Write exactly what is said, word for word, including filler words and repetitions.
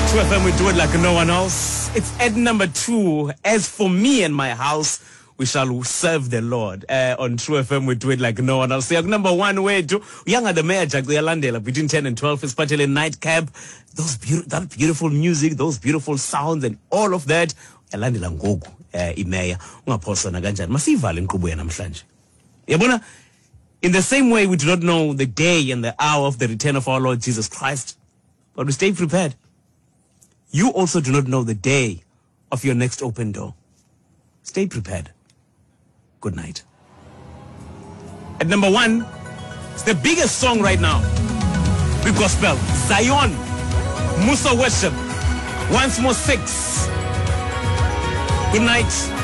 two F M, we do it like no one else. It's Ed number two. As for me and my house, we shall serve the Lord. Uh, on True F M, we do it like no one else. So, number one way to young at the mayor Jack Landela between ten and twelve is Patele Nightcap. Those beautiful, that beautiful music, those beautiful sounds, and all of that. Landela ngoku uh, imeya ungaphosana kanjani masivale inkqubo yanamhlanje. Yabona, in the same way we do not know the day and the hour of the return of our Lord Jesus Christ, but we stay prepared. You also do not know the day of your next open door. Stay prepared. Good night. At number one, it's the biggest song right now. Big gospel. Zion. Musa Worship. Once more six. Good night.